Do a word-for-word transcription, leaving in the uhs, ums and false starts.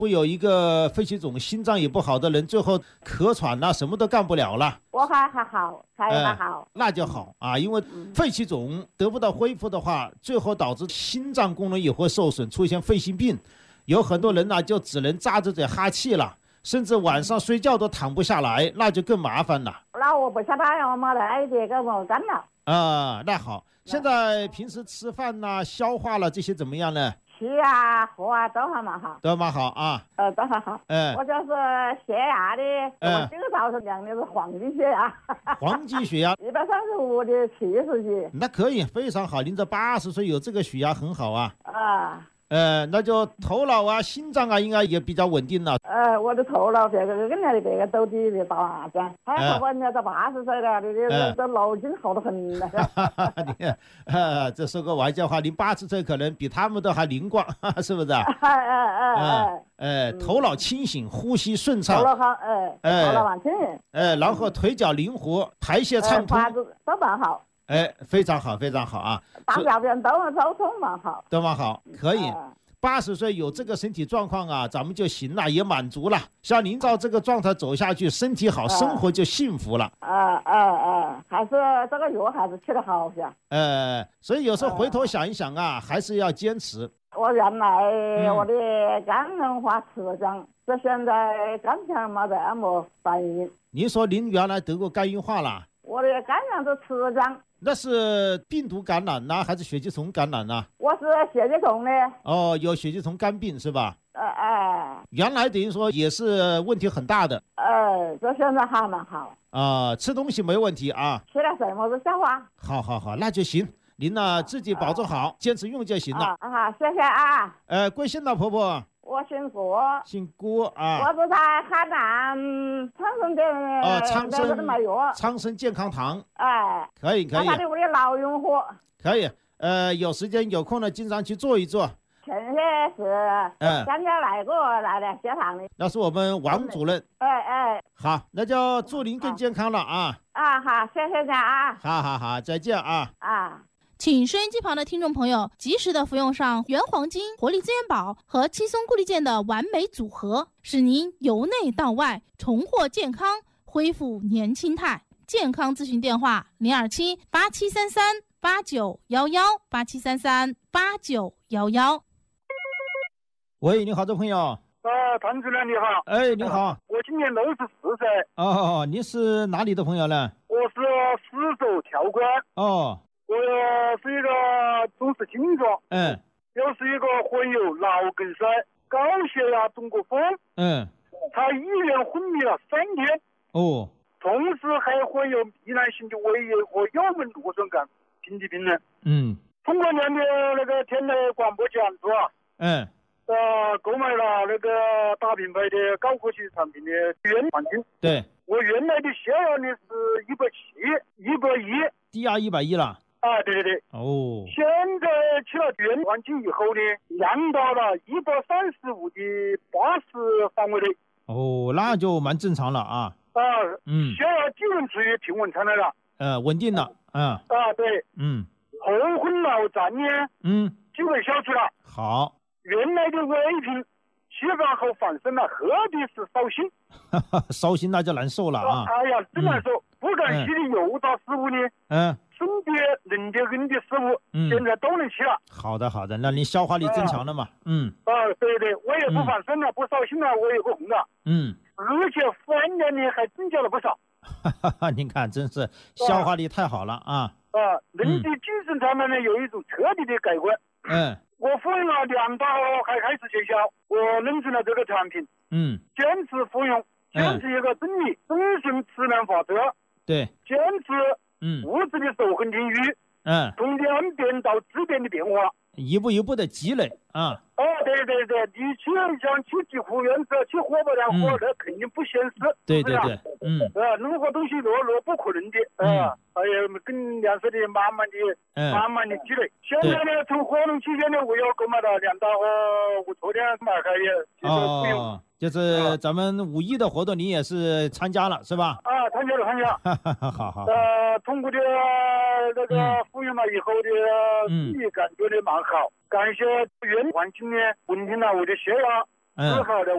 会有一个肺气肿、心脏也不好的人，最后咳喘呐、啊，什么都干不了了。 我还还好，还还好、呃， 那就好啊，因为肺气肿得不到恢复的话，最后导致心脏功能也会受损，出现肺心病。有很多人呢、啊，就只能扎着嘴哈气了。甚至晚上睡觉都躺不下来，那就更麻烦了。 那我不想打呀，我没来这个我干了。 啊，那好，现在平时吃饭呐、啊、消化了这些怎么样呢？ 吃啊、喝啊都还蛮好， 都蛮好啊。 呃，都还好。嗯，我就是血压的，我这个早上量的是黄金血压。 黄金血压一百三十五的七十几。 那可以，非常好。您这八十岁有这个血压很好啊。 啊。 呃，那就头脑啊、心脏啊，应该也比较稳定了。 呃，我的头脑这个跟人家的这个都比的大啊，这样。还好人家都八十岁了，这这这脑筋好得很了。 你看，呃，这说个玩笑话，您八十岁可能比他们都还灵光，是不是啊？ 哎哎哎哎。 呃，头脑清醒，呼吸顺畅。 头脑好，哎，头脑蛮清醒。 哎，然后腿脚灵活，排泄畅通。 都蛮好。 哎，非常好，非常好啊！ 大小便都都通蛮好， 都蛮好，可以。八十岁有这个身体状况啊，咱们就行了，也满足了。像您照这个状态走下去，身体好，生活就幸福了。 啊啊啊！还是这个药还是吃得好些。 呃，所以有时候回头想一想啊，还是要坚持。 我原来我的肝硬化磁障，这现在肝条没这么反应。 您说您原来得过肝硬化了？ 我的肝上是磁障。 那是病毒感染呢、啊，还是血气虫感染呢、啊？ 我是血气虫的。 哦，有血气虫肝病是吧？ 呃哎。 原来等于说也是问题很大的。 呃，这现在还蛮好。 啊、呃，吃东西没问题啊。 吃了什么都消化。 好好好，那就行。您呢自己保重好，啊、坚持用就行了。 啊好，谢谢啊。 呃，贵姓的婆婆？ 我姓郭， 姓郭啊。 我是在海南昌盛的啊，昌盛卖药， 昌盛健康堂。 哎， 可以可以。 他的我的老用户。 可以，呃，有时间有空呢，经常去坐一坐。 前些是，嗯，咱家来过来的血糖的。 那是我们王主任。 哎哎。 好，那就祝您更健康了啊。 啊好，谢谢您啊。 好好好，再见啊。 啊。 请收音机旁的听众朋友及时的服用上原黄金、活力资源宝和轻松固力健的完美组合，使您由内到外重获健康，恢复年轻态。健康咨询电话零二七八七三三八九幺幺八七三三八九幺幺。 喂，你好，这朋友。 啊，谭主任你好。 哎，你好。 我今年六十四岁。 哦，您是哪里的朋友呢？ 我是四手跳关。 哦。 我是一个总是精壮， 嗯， 又是一个患有脑梗塞、高血压、中过风， 嗯， 在医院昏迷了三天， 哦， 同时还患有糜烂性的胃炎和幽门螺旋杆贫疾病人， 嗯， 通过您的那个天台广播讲座啊， 嗯， 呃，购买了那个大品牌的高科技产品的原黄金， 对， 我原来的血压呢是一百七、一百一， 低压一百一了。 啊，对对对， 哦， 现在吃了原黄金以后呢，降到了一百三十五的八十范围内。 哦，那就蛮正常了啊。 啊， 嗯， 血压基本处于平稳状态了。 呃，稳定了，嗯。 啊，对。 嗯。 后昏脑胀呢， 嗯， 基本消除了。 好。 原来的胃病吃饭后反生了，特别是烧心。 烧心那就难受了啊。 哎呀，真难受，嗯、不敢吃的油炸食物呢。 嗯。身边人家人的食物，嗯，现在都能吃了。 好的，好的，那你消化力增强了嘛？嗯。 啊，对对，我也不反生了，嗯、不烧心了，我也不红了。 嗯。 而且饭量呢还增加了不少。 哈哈，您看，真是消化力太好了啊！ 啊，人的精神上面呢有一种彻底的改观。 嗯。 我服用了两到还开始见效，我认准了这个产品。 嗯。坚持服用，坚持一个真理，遵循质量法则。 对。 坚持。嗯，物质的守恒定律， 嗯， 从量变到质变的变化， 一步一步的积累啊。 哦，对对对，你去想去去护院子，去活不了活，那肯定不现实。 对对对，嗯， 啊，任何东西落落不可能的，啊，还有跟粮食的慢慢的、慢慢的积累。现在呢，从活动期间呢，我要购买了两大和我昨天买开的，就是不用。 就是咱们五一的活动，你也是参加了是吧？ 啊，参加了，参加。 好好。 呃，通过的那个服用了以后的自己感觉的蛮好，感谢原黄金呢稳定了我的血压，治好了。